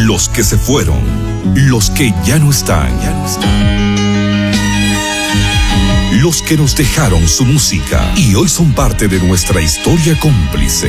los que se fueron, los que ya no están, los que nos dejaron su música y hoy son parte de nuestra historia cómplice.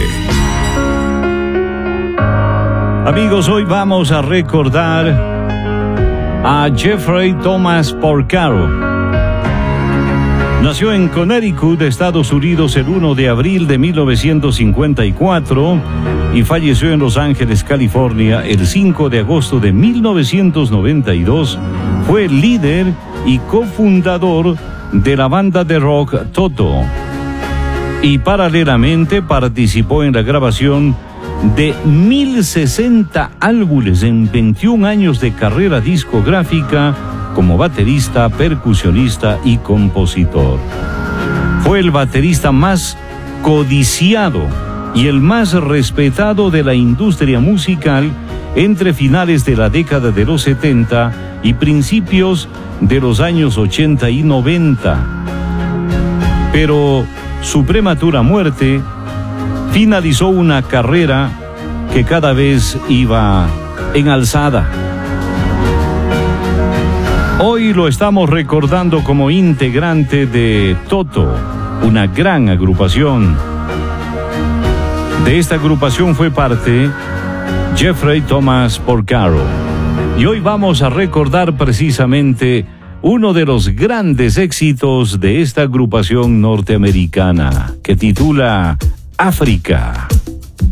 Amigos, hoy vamos a recordar a Jeffrey Thomas Porcaro. Nació en Connecticut, Estados Unidos, el 1 de abril de 1954 y falleció en Los Ángeles, California, el 5 de agosto de 1992. Fue líder y cofundador de la banda de rock Toto y paralelamente participó en la grabación de 1060 álbumes en 21 años de carrera discográfica como baterista, percusionista y compositor. Fue el baterista más codiciado y el más respetado de la industria musical entre finales de la década de los 70 y principios de los años 80 y 90. Pero su prematura muerte finalizó una carrera que cada vez iba en alzada. Hoy lo estamos recordando como integrante de Toto, una gran agrupación. De esta agrupación fue parte Jeffrey Thomas Porcaro. Y hoy vamos a recordar precisamente uno de los grandes éxitos de esta agrupación norteamericana, que titula África.